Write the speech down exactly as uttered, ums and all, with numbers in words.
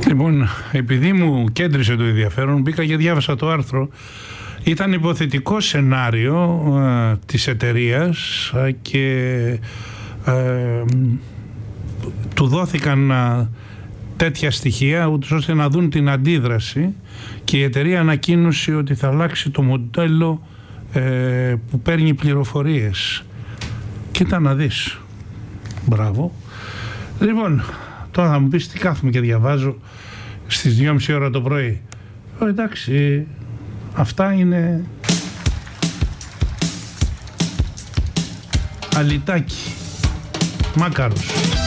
Λοιπόν, επειδή μου κέντρισε το ενδιαφέρον, μπήκα και διάβασα το άρθρο. Ήταν υποθετικό σενάριο ε, της εταιρείας ε, και ε, του δόθηκαν ε, τέτοια στοιχεία ούτως ώστε να δουν την αντίδραση, και η εταιρεία ανακοίνωσε ότι θα αλλάξει το μοντέλο ε, που παίρνει πληροφορίες. Κοίτα να δεις. Μπράβο. Λοιπόν, τώρα θα μου πεις τι κάθομαι και διαβάζω στις δυόμιση ώρα το πρωί. Ε, εντάξει, αυτά είναι αλυτάκι, μάκαρος.